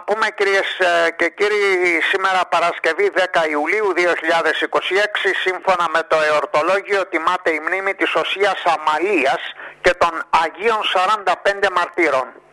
πούμε, κυρίες και κύριοι, σήμερα Παρασκευή 10 Ιουλίου 2026, σύμφωνα με το εορτολόγιο, τιμάται η μνήμη της Οσίας Αμαλίας και των Αγίων 45 Μαρτύρων.